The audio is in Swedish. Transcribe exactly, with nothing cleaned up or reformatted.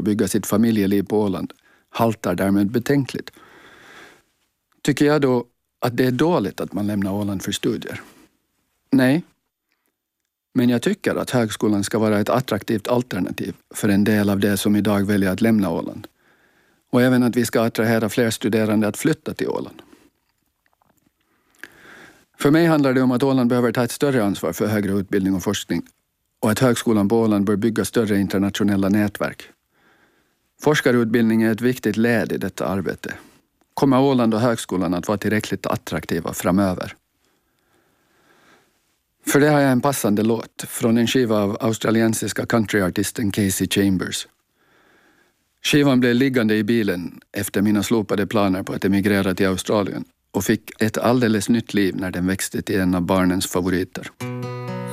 bygga sitt familjeliv på Åland haltar därmed betänkligt. Tycker jag då att det är dåligt att man lämnar Åland för studier? Nej. Men jag tycker att högskolan ska vara ett attraktivt alternativ för en del av det som idag väljer att lämna Åland. Och även att vi ska attrahera fler studerande att flytta till Åland. För mig handlar det om att Åland behöver ta ett större ansvar för högre utbildning och forskning och att högskolan på Åland bör bygga större internationella nätverk. Forskarutbildning är ett viktigt led i detta arbete. Kommer Åland och högskolan att vara tillräckligt attraktiva framöver? För det har jag en passande låt från en skiva av australiensiska countryartisten Casey Chambers. Skivan blev liggande i bilen efter mina slopade planer på att emigrera till Australien och fick ett alldeles nytt liv när den växte till en av barnens favoriter.